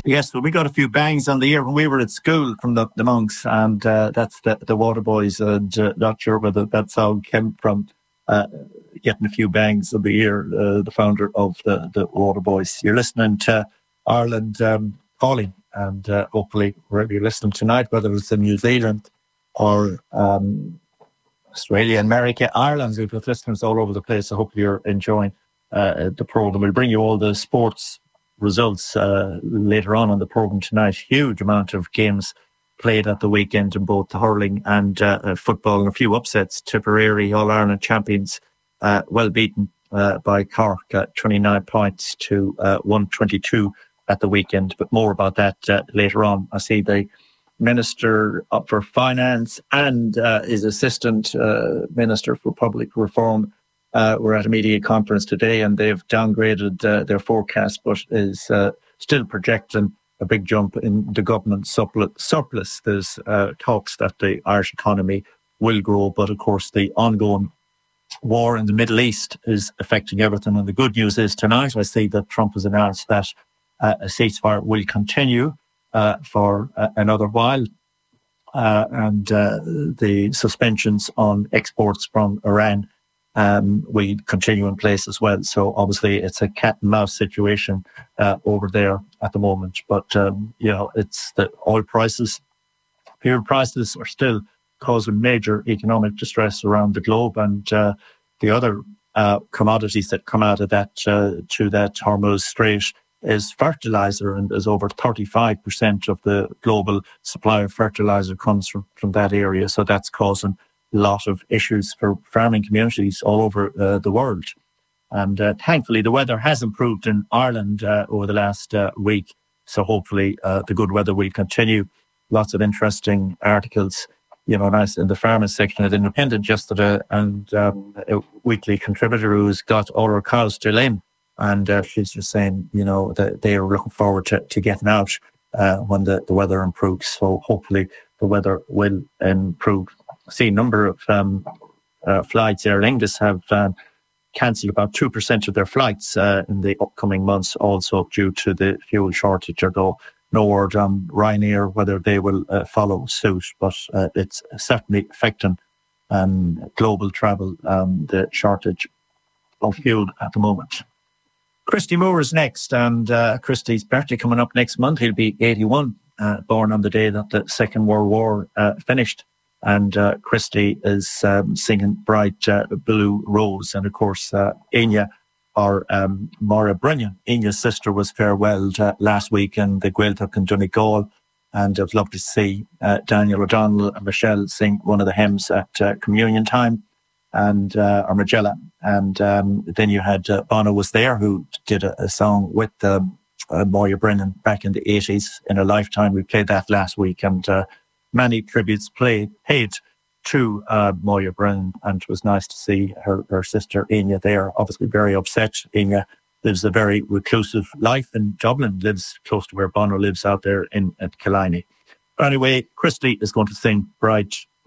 Yes, well, we got a few bangs on the ear when we were at school from the monks, and that's the Water Boys. And not sure whether that song came from getting a few bangs on the ear, the founder of the Water Boys. You're listening to Ireland Calling, and hopefully wherever you're listening tonight, whether it's in New Zealand or Australia, America, Ireland, we've got listeners all over the place. So hopefully you're enjoying the programme. We'll bring you all the sports results later on the programme tonight. Huge amount of games played at the weekend in both hurling and football, and a few upsets. Tipperary, All-Ireland champions, well beaten by Cork at 29 points to 122 at the weekend. But more about that later on. I see the Minister up for Finance and his Assistant Minister for Public Reform were at a media conference today, and they've downgraded their forecast, but is still projecting a big jump in the government surplus. There's talks that the Irish economy will grow, but of course the ongoing war in the Middle East is affecting everything. And the good news is tonight I see that Trump has announced that a ceasefire will continue for another while, and the suspensions on exports from Iran will continue in place as well. So obviously it's a cat and mouse situation over there at the moment. But it's the oil prices, fuel prices are still causing major economic distress around the globe, and the other commodities that come out of that to that Hormuz Strait is fertilizer, and there's over 35% of the global supply of fertilizer comes from that area. So that's causing a lot of issues for farming communities all over the world. And thankfully, the weather has improved in Ireland over the last week. So hopefully the good weather will continue. Lots of interesting articles, nice in the farmers section of the Independent yesterday, and a weekly contributor who's got all her cows still in. And she's just saying, that they are looking forward to getting out when the weather improves. So hopefully the weather will improve. I see a number of flights. Aer Lingus have cancelled about 2% of their flights in the upcoming months, also due to the fuel shortage. Although no word on Ryanair whether they will follow suit, but it's certainly affecting global travel, the shortage of fuel at the moment. Christy Moore is next, and Christy's birthday coming up next month. He'll be 81, born on the day that the Second World War finished. And Christy is singing Bright Blue Rose. And of course, Anya, or Maura Brennan, Anya's sister, was farewelled last week in the Gaeltacht in Donegal. And it was lovely to see Daniel O'Donnell and Michelle sing one of the hymns at communion time, and or Magella. And then you had Bono was there, who did a song with Maura Brennan back in the 80s in a lifetime. We played that last week, and many tributes paid to Maura Brennan, and it was nice to see her sister Anya there. Obviously very upset. Anya lives a very reclusive life in Dublin, lives close to where Bono lives out there at Killiney. But anyway, Christy is going to sing Bright